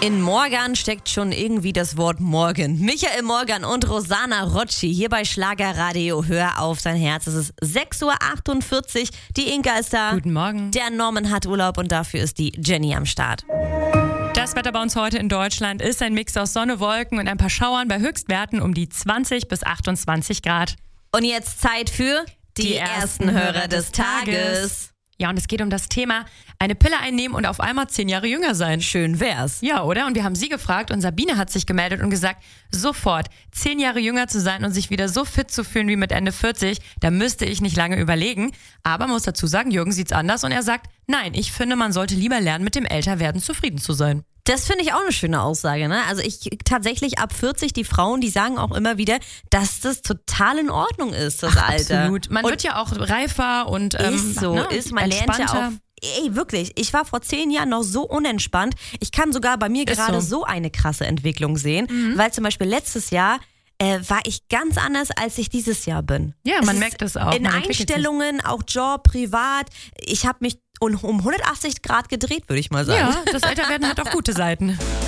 In Morgan steckt schon irgendwie das Wort Morgen. Michael Morgan und Rosanna Rocci hier bei Schlagerradio. Hör auf dein Herz. Es ist 6:48 Uhr. Die Inka ist da. Guten Morgen. Der Norman hat Urlaub und dafür ist die Jenny am Start. Das Wetter bei uns heute in Deutschland ist ein Mix aus Sonne, Wolken und ein paar Schauern bei Höchstwerten um die 20 bis 28 Grad. Und jetzt Zeit für die ersten Hörer des Tages. Ja, und es geht um das Thema eine Pille einnehmen und auf einmal 10 Jahre jünger sein. Schön wär's. Ja, oder? Und wir haben sie gefragt und Sabine hat sich gemeldet und gesagt, sofort 10 Jahre jünger zu sein und sich wieder so fit zu fühlen wie mit Ende 40, da müsste ich nicht lange überlegen. Aber man muss dazu sagen, Jürgen sieht's anders und er sagt, nein, ich finde, man sollte lieber lernen, mit dem Älterwerden zufrieden zu sein. Das finde ich auch eine schöne Aussage, ne? Also ich tatsächlich ab 40, die Frauen, die sagen auch immer wieder, dass das total in Ordnung ist, das Alter. Absolut. Man wird ja auch reifer und ist so, ne? Man lernt ja auch. Entspannter. Ey, wirklich, ich war vor 10 Jahren noch so unentspannt. Ich kann sogar bei mir Ist gerade so. so eine krasse Entwicklung sehen, weil zum Beispiel letztes Jahr war ich ganz anders, als ich dieses Jahr bin. Ja, man merkt das auch. In Man entwickelt sich. Einstellungen, auch Job, privat. Ich habe mich um 180 Grad gedreht, würde ich mal sagen. Ja, das Älterwerden hat auch gute Seiten.